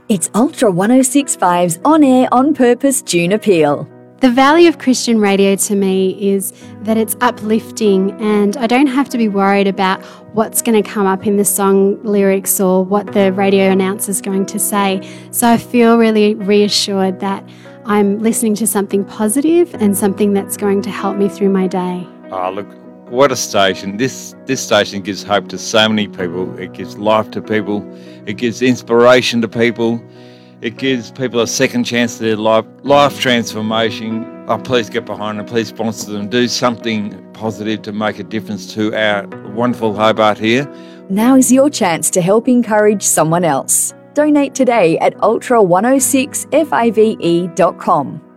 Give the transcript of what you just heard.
It's Ultra 106.5's On Air On Purpose June Appeal. The value of Christian radio to me is that it's uplifting, and I don't have to be worried about what's going to come up in the song lyrics or what the radio announcer's going to say. So I feel really reassured that I'm listening to something positive and something that's going to help me through my day. Oh, look, what a station. This station gives hope to so many people. It gives life to people. It gives inspiration to people. It gives people a second chance to their life transformation. Oh, please get behind them. Please sponsor them. Do something positive to make a difference to our wonderful Hobart here. Now is your chance to help encourage someone else. Donate today at ultra106fave.com.